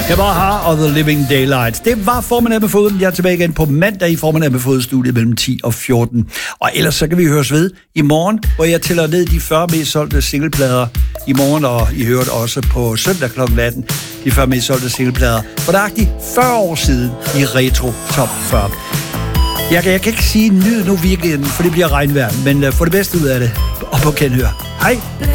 Yamaha og The Living Daylights. Det var Formiddag med Foden. Jeg er tilbage igen på mandag i Formiddag med Foden studiet mellem 10 og 14. Og ellers så kan vi høres ved i morgen, hvor jeg tæller ned de 40 mest solgte singleplader i morgen, og I hørte også på søndag kl. 18 de 40 mest solgte singleplader. For nøjagtigt 40 år siden i Retro Top 40. Jeg kan ikke sige nyd nu weekenden, for det bliver regnvejr, men få det bedste ud af det og på genhør. Hej!